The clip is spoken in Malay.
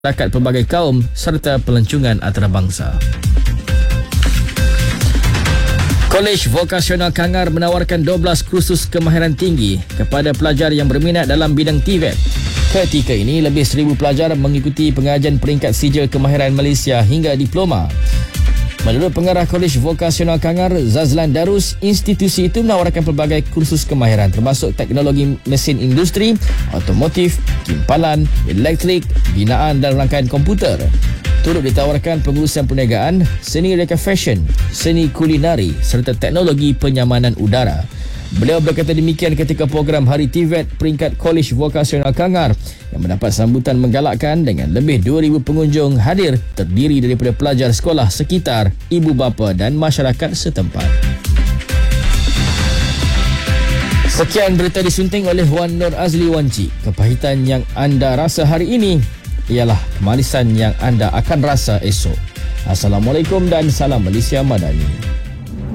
masyarakat pelbagai kaum serta pelancongan antarabangsa. Kolej Vokasional Kangar menawarkan 12 kursus kemahiran tinggi kepada pelajar yang berminat dalam bidang TVET. Ketika ini, lebih 1,000 pelajar mengikuti pengajian peringkat sijil kemahiran Malaysia hingga diploma. Menurut pengarah Kolej Vokasional Kangar, Zazlan Darus, institusi itu menawarkan pelbagai kursus kemahiran termasuk teknologi mesin industri, otomotif, kimpalan, elektrik, binaan dan rangkaian komputer. Turut ditawarkan pengurusan perniagaan, seni reka fashion, seni kulinari serta teknologi penyamanan udara. Beliau berkata demikian ketika program Hari TVET peringkat Kolej Vokasional Kangar yang mendapat sambutan menggalakkan dengan lebih 2,000 pengunjung hadir terdiri daripada pelajar sekolah sekitar, ibu bapa dan masyarakat setempat. Sekian berita disunting oleh Wan Nur Azli Wanci. Kepahitan yang anda rasa hari ini ialah kemanisan yang anda akan rasa esok. Assalamualaikum dan salam Malaysia Madani.